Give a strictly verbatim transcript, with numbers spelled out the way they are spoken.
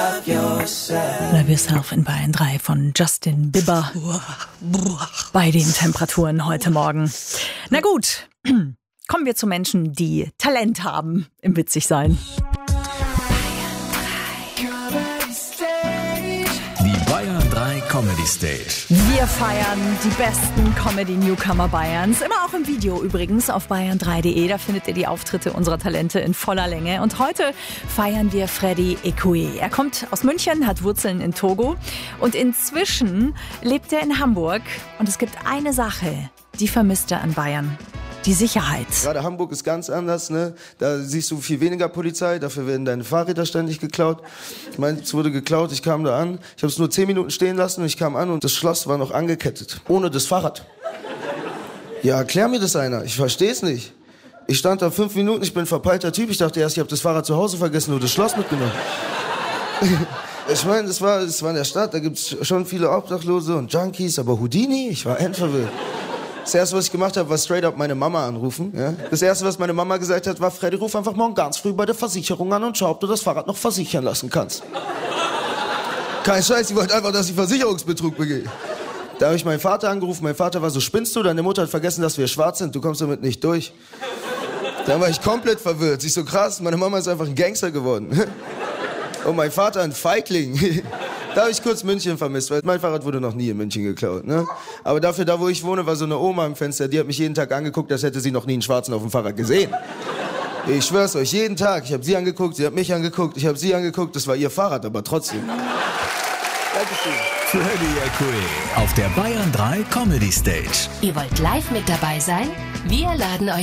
love yourself. Love Yourself in Bayern drei von Justin Bieber. Bei den Temperaturen heute Morgen. Na gut, kommen wir zu Menschen, die Talent haben im Witzigsein. Die Bayern drei Comedy Stage. Wir feiern die besten Comedy-Newcomer Bayerns. Immer auch im Video übrigens auf bayern drei punkt de. Da findet ihr die Auftritte unserer Talente in voller Länge. Und heute feiern wir Freddy Ekoué. Er kommt aus München, hat Wurzeln in Togo. Und inzwischen lebt er in Hamburg. Und es gibt eine Sache, die vermisst er an Bayern. Die Sicherheit. Gerade Hamburg ist ganz anders, ne? Da siehst du viel weniger Polizei, dafür werden deine Fahrräder ständig geklaut. Ich meine, es wurde geklaut, ich kam da an, ich habe es nur zehn Minuten stehen lassen und ich kam an und das Schloss war noch angekettet, ohne das Fahrrad. Ja, erklär mir das einer, ich verstehe es nicht. Ich stand da fünf Minuten, ich bin ein verpeilter Typ, ich dachte erst, ich habe das Fahrrad zu Hause vergessen, nur das Schloss mitgenommen. Ich meine, das war, das war in der Stadt, da gibt's schon viele Obdachlose und Junkies, aber Houdini, ich war endverwirrt. Das erste, was ich gemacht habe, war straight up meine Mama anrufen. Ja? Das erste, was meine Mama gesagt hat, war: Freddy, ruf einfach morgen ganz früh bei der Versicherung an und schau, ob du das Fahrrad noch versichern lassen kannst. Kein Scheiß, sie wollte einfach, dass ich Versicherungsbetrug begehe. Da habe ich meinen Vater angerufen. Mein Vater war so: Spinnst du? Deine Mutter hat vergessen, dass wir schwarz sind. Du kommst damit nicht durch. Dann war ich komplett verwirrt. Sie so: krass, meine Mama ist einfach ein Gangster geworden. Und mein Vater ein Feigling. Da habe ich kurz München vermisst, weil mein Fahrrad wurde noch nie in München geklaut. Ne? Aber dafür, da wo ich wohne, war so eine Oma am Fenster, die hat mich jeden Tag angeguckt, als hätte sie noch nie einen Schwarzen auf dem Fahrrad gesehen. Ich schwör's euch, jeden Tag. Ich habe sie angeguckt, sie hat mich angeguckt, ich habe sie angeguckt. Das war ihr Fahrrad, aber trotzdem. Dankeschön. Freddy Ekoué auf der Bayern drei Comedy Stage. Ihr wollt live mit dabei sein? Wir laden euch